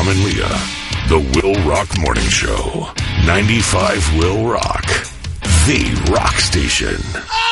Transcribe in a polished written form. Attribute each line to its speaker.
Speaker 1: Tom and Leah. The Will Rock Morning Show. 95 Will Rock. The rock station.